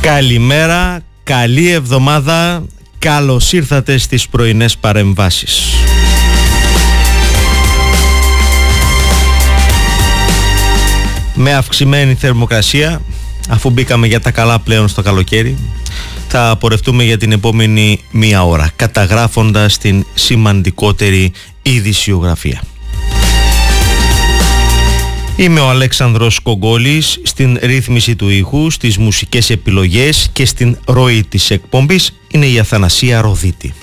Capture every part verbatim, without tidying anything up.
Καλημέρα, καλή εβδομάδα, καλώς ήρθατε στις πρωινές παρεμβάσεις. Με αυξημένη θερμοκρασία, αφού μπήκαμε για τα καλά πλέον στο καλοκαίρι, θα πορευτούμε για την επόμενη μία ώρα, καταγράφοντας την σημαντικότερη ειδησιογραφία. Είμαι ο Αλέξανδρος Κογκόλης, στην ρύθμιση του ήχου, στις μουσικές επιλογές και στην ροή της εκπομπής είναι η Αθανασία Ροδίτη.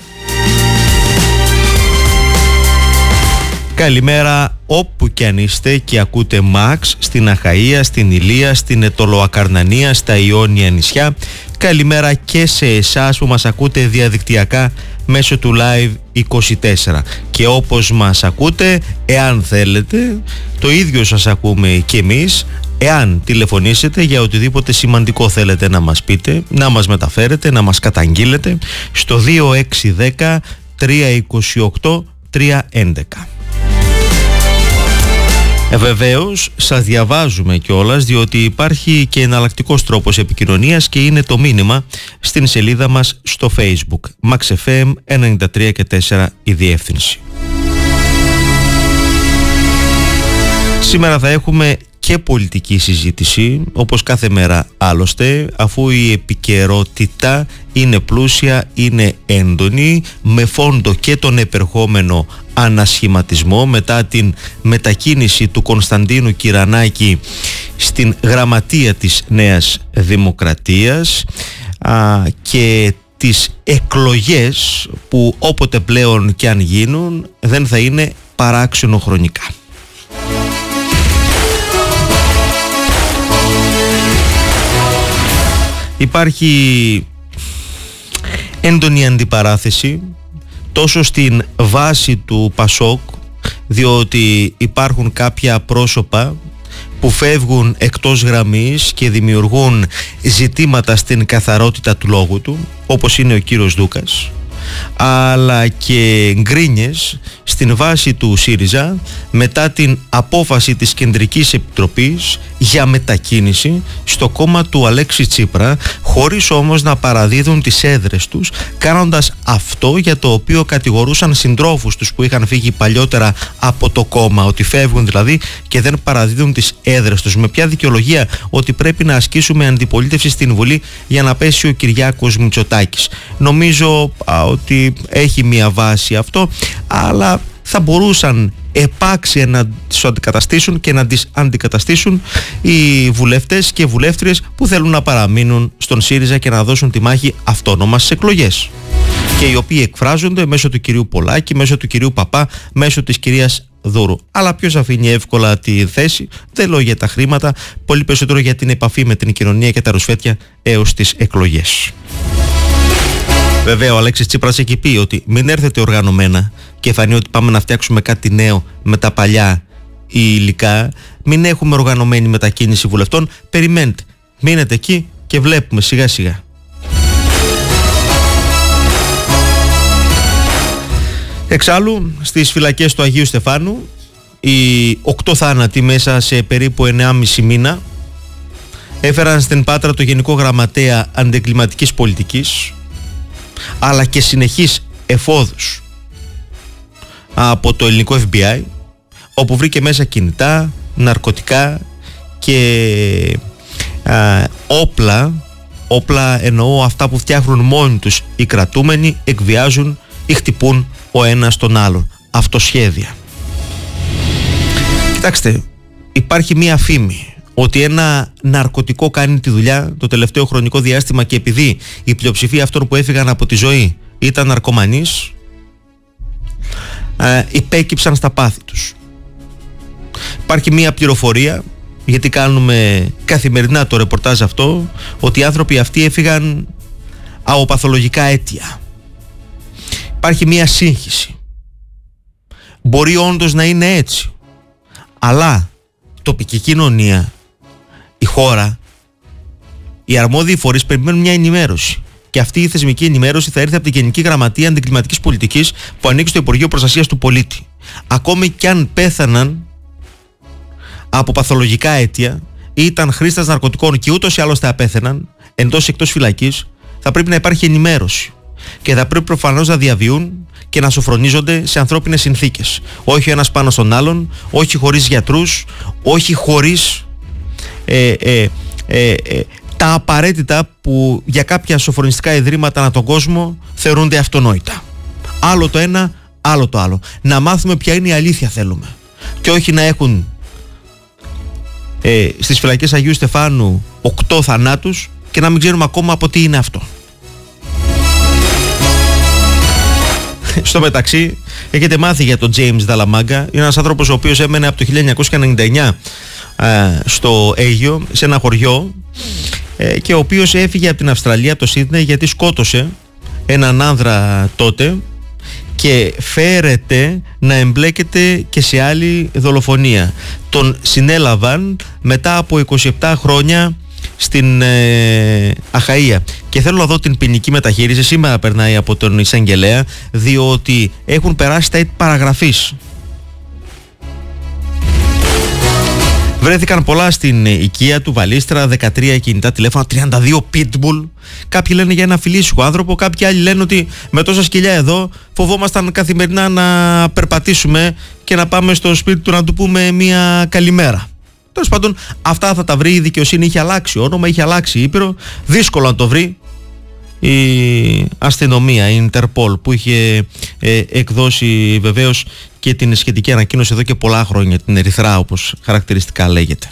Καλημέρα όπου κι αν είστε και ακούτε Μαξ, στην Αχαΐα, στην Ηλία, στην Ετωλοακαρνανία, στα Ιόνια νησιά. Καλημέρα και σε εσάς που μας ακούτε διαδικτυακά μέσω του Live είκοσι τέσσερα. Και όπως μας ακούτε, εάν θέλετε, το ίδιο σας ακούμε και εμείς, εάν τηλεφωνήσετε για οτιδήποτε σημαντικό θέλετε να μας πείτε, να μας μεταφέρετε, να μας καταγγείλετε, στο δύο έξι ένα μηδέν τρία είκοσι οκτώ τρία έντεκα. Ε, βεβαίως, σας διαβάζουμε κιόλας, διότι υπάρχει και εναλλακτικός τρόπος επικοινωνίας και είναι το μήνυμα στην σελίδα μας στο Facebook. Max εφ εμ ενενήντα τρία και τέσσερα η διεύθυνση. Σήμερα θα έχουμε και πολιτική συζήτηση, όπως κάθε μέρα άλλωστε, αφού η επικαιρότητα είναι πλούσια, είναι έντονη, με φόντο και τον επερχόμενο ανασχηματισμό μετά την μετακίνηση του Κωνσταντίνου Κυρανάκη στην γραμματεία της Νέας Δημοκρατίας α, και τις εκλογές που όποτε πλέον και αν γίνουν δεν θα είναι παράξενο χρονικά. Υπάρχει έντονη αντιπαράθεση τόσο στην βάση του Πασόκ, διότι υπάρχουν κάποια πρόσωπα που φεύγουν εκτός γραμμής και δημιουργούν ζητήματα στην καθαρότητα του λόγου του, όπως είναι ο κύριος Δούκας, αλλά και γκρίνιες στην βάση του ΣΥΡΙΖΑ μετά την απόφαση της Κεντρικής Επιτροπής για μετακίνηση στο κόμμα του Αλέξη Τσίπρα, χωρίς όμως να παραδίδουν τις έδρες τους, κάνοντας αυτό για το οποίο κατηγορούσαν συντρόφους τους που είχαν φύγει παλιότερα από το κόμμα, ότι φεύγουν δηλαδή και δεν παραδίδουν τις έδρες τους. Με ποια δικαιολογία? Ότι πρέπει να ασκήσουμε αντιπολίτευση στην Βουλή για να πέσει ο Κυριάκος Μητσοτάκης. Νομίζω α, ότι έχει μία βάση αυτό, αλλά θα μπορούσαν επάξια να τις αντικαταστήσουν και να τις αντικαταστήσουν οι βουλευτές και βουλεύτριες που θέλουν να παραμείνουν στον ΣΥΡΙΖΑ και να δώσουν τη μάχη αυτόνομα στις εκλογές, και οι οποίοι εκφράζονται μέσω του κυρίου Πολάκη, μέσω του κυρίου Παπά, μέσω της κυρίας Δούρου. Αλλά ποιος αφήνει εύκολα τη θέση? Δεν λέω για τα χρήματα, πολύ περισσότερο για την επαφή με την κοινωνία και τα ρουσφέτια έως τις εκλογές. Βέβαια, ο Αλέξης Τσίπρας έχει πει ότι μην έρθετε οργανωμένα και φανεί ότι πάμε να φτιάξουμε κάτι νέο με τα παλιά υλικά. Μην έχουμε οργανωμένη μετακίνηση βουλευτών. Περιμένετε, μείνετε εκεί και βλέπουμε σιγά σιγά. Εξάλλου, στις φυλακές του Αγίου Στεφάνου, οι οκτώ θάνατοι μέσα σε περίπου ενάμιση μήνα έφεραν στην Πάτρα το Γενικό Γραμματέα Αντιεγκληματικής Πολιτικής, αλλά και συνεχείς εφόδους από το ελληνικό εφ μπι άι, όπου βρήκε μέσα κινητά, ναρκωτικά και α, όπλα. Όπλα εννοώ αυτά που φτιάχνουν μόνοι τους οι κρατούμενοι, εκβιάζουν ή χτυπούν ο ένας τον άλλον. Αυτοσχέδια. Κοιτάξτε, υπάρχει μία φήμη ότι ένα ναρκωτικό κάνει τη δουλειά το τελευταίο χρονικό διάστημα, και επειδή η πλειοψηφία αυτών που έφυγαν από τη ζωή ήταν ναρκωμανείς, ε, υπέκυψαν στα πάθη τους. Υπάρχει μία πληροφορία, γιατί κάνουμε καθημερινά το ρεπορτάζ αυτό, ότι οι άνθρωποι αυτοί έφυγαν από παθολογικά αίτια. Υπάρχει μία σύγχυση. Μπορεί όντως να είναι έτσι, αλλά τοπική κοινωνία, η χώρα, οι αρμόδιοι φορείς περιμένουν μια ενημέρωση. Και αυτή η θεσμική ενημέρωση θα έρθει από την Γενική Γραμματεία Αντιεγκληματικής Πολιτικής που ανήκει στο Υπουργείο Προστασίας του Πολίτη. Ακόμη κι αν πέθαναν από παθολογικά αίτια ή ήταν χρήστες ναρκωτικών και ούτως ή άλλως θα απέθαιναν, εντός ή εκτός φυλακής, θα πρέπει να υπάρχει ενημέρωση και θα πρέπει προφανώς να διαβιούν και να σοφρονίζονται σε ανθρώπινες συνθήκες. Όχι ο ένας πάνω στον άλλον, όχι χωρίς γιατρούς, όχι χωρίς ε, ε, ε, ε, τα απαραίτητα που για κάποια σοφρονιστικά ιδρύματα ανά τον κόσμο θεωρούνται αυτονόητα. Άλλο το ένα, άλλο το άλλο. Να μάθουμε ποια είναι η αλήθεια θέλουμε. Και όχι να έχουν ε, στις φυλακές Αγίου Στεφάνου οκτώ θανάτους και να μην ξέρουμε ακόμα από τι είναι αυτό. Στο μεταξύ, έχετε μάθει για τον James Dallamaga. Είναι ένας άνθρωπος ο οποίος έμενε από το χίλια εννιακόσια ενενήντα εννιά ε, στο Αίγιο, σε ένα χωριό, ε, και ο οποίος έφυγε από την Αυστραλία, από το Σίδνεϊ, γιατί σκότωσε έναν άνδρα τότε και φέρεται να εμπλέκεται και σε άλλη δολοφονία. Τον συνέλαβαν μετά από είκοσι επτά χρόνια στην ε, Αχαΐα και θέλω να δω την ποινική μεταχείριση. Σήμερα περνάει από τον εισαγγελέα, διότι έχουν περάσει τα έτη παραγραφής. Βρέθηκαν πολλά στην οικία του, βαλίστρα, δεκατρία κινητά τηλέφωνα, τριάντα δύο pitbull. Κάποιοι λένε για ένα φιλήσυχο άνθρωπο, κάποιοι άλλοι λένε ότι με τόσα σκυλιά εδώ φοβόμασταν καθημερινά να περπατήσουμε και να πάμε στο σπίτι του να του πούμε μια καλημέρα. Τέλος πάντων, αυτά θα τα βρει η δικαιοσύνη. Είχε αλλάξει όνομα, είχε αλλάξει ήπειρο. Δύσκολο να το βρει η αστυνομία, η Interpol, που είχε ε, εκδώσει βεβαίως και την σχετική ανακοίνωση εδώ και πολλά χρόνια, την Ερυθρά όπως χαρακτηριστικά λέγεται.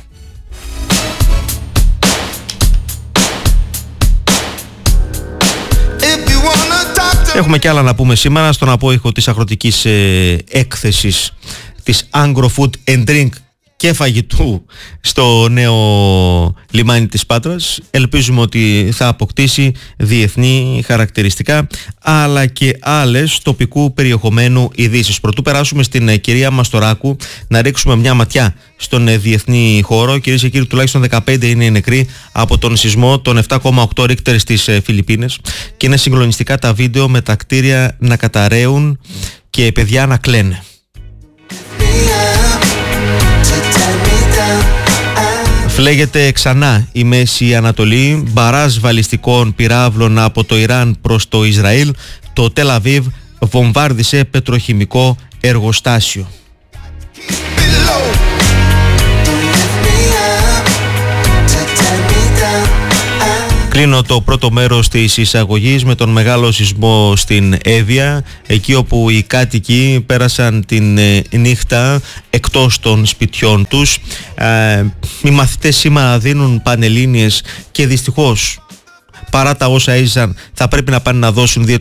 Έχουμε και άλλα να πούμε σήμερα στον απόϊχο της αγροτικής ε, έκθεσης της Agro Food and Drink και φαγητού στο νέο λιμάνι της Πάτρας. Ελπίζουμε ότι θα αποκτήσει διεθνή χαρακτηριστικά αλλά και άλλες τοπικού περιεχομένου ειδήσεις. Πρωτού περάσουμε στην κυρία Μαστοράκου, να ρίξουμε μια ματιά στον διεθνή χώρο. Κυρίες και κύριοι, τουλάχιστον δεκαπέντε είναι οι νεκροί από τον σεισμό των επτά κόμμα οκτώ Ρίχτερ στις Φιλιππίνες και είναι συγκλονιστικά τα βίντεο με τα κτίρια να καταραίουν και παιδιά να κλαίνε. Φλέγεται ξανά η Μέση Ανατολή, μπαράζ βαλιστικών πυράβλων από το Ιράν προς το Ισραήλ. Το Τελ Αβίβ βομβάρδισε πετροχημικό εργοστάσιο. Κλείνω το πρώτο μέρος της εισαγωγής με τον μεγάλο σεισμό στην Εύβοια, εκεί όπου οι κάτοικοι πέρασαν την νύχτα εκτός των σπιτιών τους. Ε, οι μαθητές σήμερα δίνουν πανελλήνιες και δυστυχώς παρά τα όσα έζησαν θα πρέπει να πάνε να δώσουν δύο